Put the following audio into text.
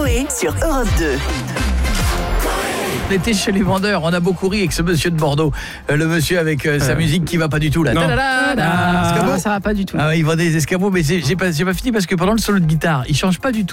Coé sur Europe 2. On était chez les vendeurs, on a beaucoup ri avec ce monsieur de Bordeaux. Le monsieur avec sa musique qui va pas du tout là. Ça va pas du tout. Ah, il vend des escabeaux, mais j'ai pas fini parce que pendant le solo de guitare, il change pas du tout.